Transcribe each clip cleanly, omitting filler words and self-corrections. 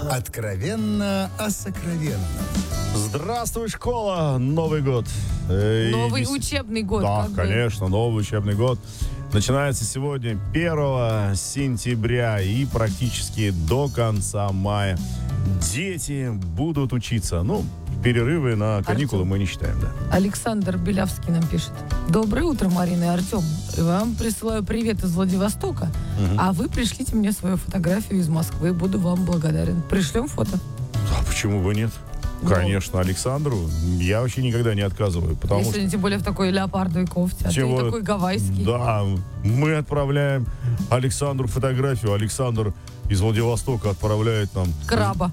Откровенно о сокровенном. Здравствуй, школа! Новый год. Новый учебный год. Да, конечно, новый учебный год. Начинается сегодня 1 сентября и практически до конца мая. Дети будут учиться. Перерывы на каникулы мы не считаем, да. Александр Белявский нам пишет. Доброе утро, Марина и Артем. Вам присылаю привет из Владивостока, а вы пришлите мне свою фотографию из Москвы. Буду вам благодарен. Пришлем фото. А почему бы нет? Конечно, Александру я вообще никогда не отказываю. Потому Если что... тем более в такой леопардовой кофте, а ты такой гавайский. Да, мы отправляем Александру фотографию. Александр из Владивостока отправляет нам... Краба.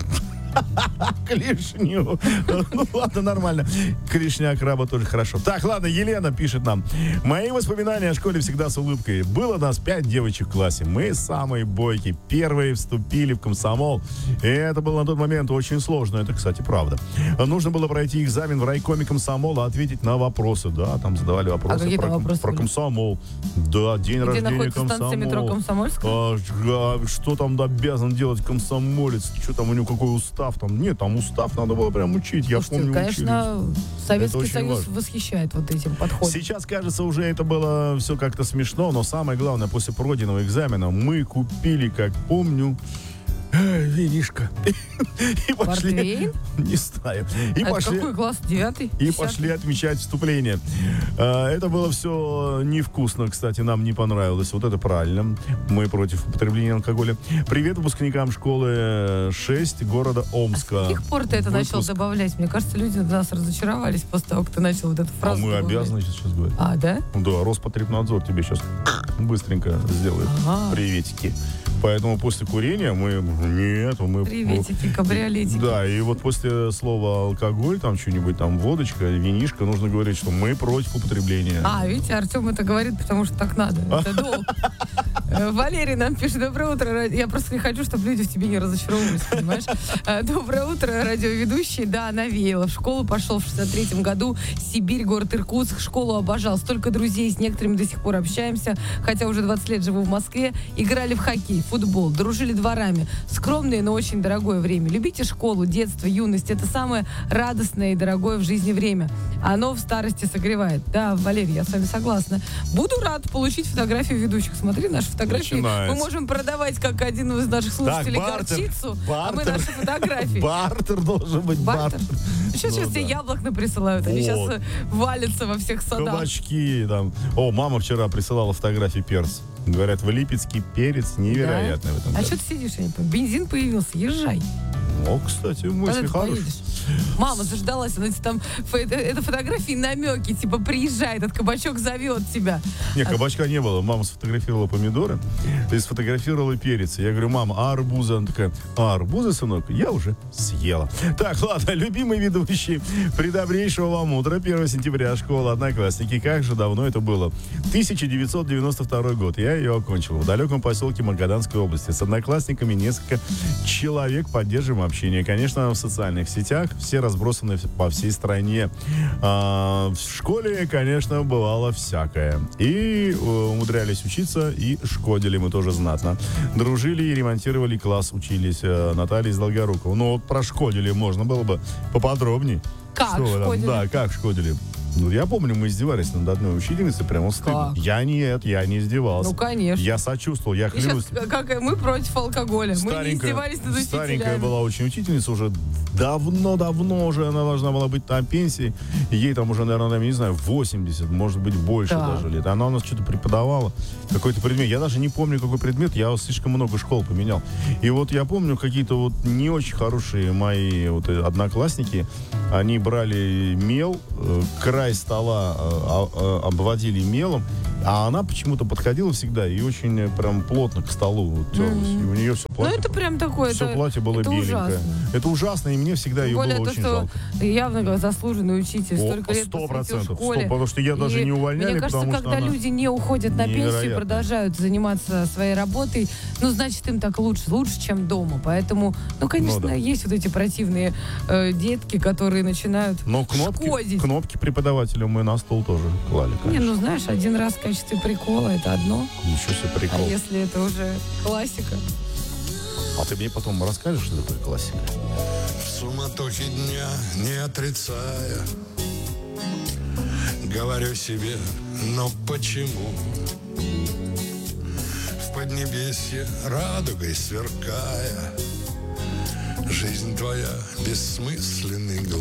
Клешню. Ладно, нормально. Клешня краба тоже хорошо. Так, ладно, Елена пишет нам. Мои воспоминания о школе всегда с улыбкой. Было нас 5 девочек в классе. Мы самые бойкие. Первые вступили в комсомол. И это было на тот момент очень сложно. Это, кстати, правда. Нужно было пройти экзамен в райкоме комсомола, ответить на вопросы. Да, там задавали вопросы про комсомол. Да, день где рождения комсомола. Станция метро Комсомольская? Что там обязан делать комсомолец? Что там у него, какой устав? Там устав надо было прям учить. Слушайте, я помню, конечно, учились. Советский Союз восхищает вот этим подходом. Сейчас, кажется, уже это было все как-то смешно, но самое главное, после пройденного экзамена мы купили, как помню, винишко. И пошли... Портвейн? Не знаю. Какой класс? 9-й? И пошли отмечать вступление. Это было все невкусно, кстати, нам не понравилось. Вот это правильно. Мы против употребления алкоголя. Привет выпускникам школы 6 города Омска. С каких пор ты это начал добавлять? Мне кажется, люди в нас разочаровались после того, как ты начал вот эту фразу мы добавлять. обязаны сейчас говорить. А, да? Да, Роспотребнадзор тебе сейчас быстренько сделает приветики. Поэтому после курения мы... Приветики, кабриолетики. Да, и вот после слова алкоголь, там что-нибудь, там водочка, винишко, нужно говорить, что мы против употребления. Видите, Артем это говорит, потому что так надо. Это долг. Валерий нам пишет. Доброе утро. Я просто не хочу, чтобы люди в тебе не разочаровывались, понимаешь? Доброе утро, радиоведущий. Да, навеяло. В школу пошел в 63-м году. Сибирь, город Иркутск. Школу обожал. Столько друзей, с некоторыми до сих пор общаемся. Хотя уже 20 лет живу в Москве. Играли в хоккей, футбол, дружили дворами. Скромное, но очень дорогое время. Любите школу, детство, юность. Это самое радостное и дорогое в жизни время. Оно в старости согревает. Да, Валерий, я с вами согласна. Буду рад получить фотографию ведущих. Смотри, наши фотографии. Мы можем продавать, как один из наших слушателей, горчицу, а мы наши фотографии. Бартер должен быть, бартер. Сейчас тебе яблок присылают. Они сейчас валятся во всех садах. Кабачки там. Мама вчера присылала фотографии перца. Говорят, в Липецкий перец невероятный в этом году. Что ты сидишь? Бензин появился, езжай. Кстати, мысли хорошие. Мама заждалась, она там, это фотографии намеки, типа приезжай, этот кабачок зовет тебя. Не, кабачка не было. Мама сфотографировала помидоры и сфотографировала перец. Я говорю, мама, а арбузы? Она такая, арбузы, сынок, я уже съела. Так, ладно, любимые ведущие, предобрейшего вам утра, 1 сентября, школа, одноклассники. Как же давно это было? 1992 год. Я ее окончил в далеком поселке Магаданской области. С одноклассниками несколько человек поддерживаем общение. Конечно, в социальных сетях все разбросаны по всей стране. В школе, конечно, бывало всякое. И умудрялись учиться, и шкодили мы тоже знатно. Дружили и ремонтировали класс, учились. Наталья из Долгорукова. Вот про шкодили можно было бы поподробнее. Как шкодили? Да, как шкодили. Я помню, мы издевались над одной учительницей, прямо стыдно. Как? Я не издевался. Конечно. Я сочувствовал, я клянусь. Сейчас, как мы против алкоголя. Мы не издевались над учителями. Старенькая была очень учительница, уже давно уже она должна была быть на пенсии. Ей там уже, наверное, не знаю, 80, может быть, больше даже лет. Она у нас что-то преподавала, какой-то предмет. Я даже не помню, какой предмет, я слишком много школ поменял. И вот я помню, какие-то вот не очень хорошие мои одноклассники, они брали мел, край стола обводили мелом, а она почему-то подходила всегда и очень прям плотно к столу терлась. И у нее все платье... это прям такое... Все платье было беленькое. Ужасно. Это ужасно, и мне всегда ее было очень жалко. Явно заслуженный учитель, столько лет посвятил в школе. Потому что ее даже не увольняли, мне кажется, потому когда люди не уходят на пенсию и продолжают заниматься своей работой, значит, им так лучше, чем дома. Поэтому, конечно, есть вот эти противные детки, которые начинают шкодить. Кнопки преподавателю мы на стол тоже клали, конечно. Не, знаешь, один раз в качестве прикола это одно. Ничего себе прикол. А если это уже классика? Ты мне потом расскажешь, что такое классика? В суматохе дня, не отрицая, говорю себе, но почему? В поднебесье радугой сверкая, жизнь твоя бессмысленный глуп.